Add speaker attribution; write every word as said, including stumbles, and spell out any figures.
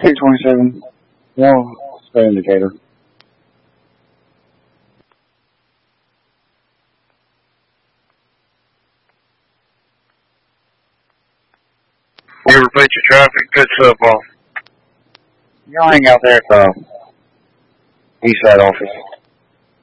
Speaker 1: two twenty-seven. One speed indicator.
Speaker 2: We repeat your traffic. Picks up on.
Speaker 1: Y'all hang out there at the east side office.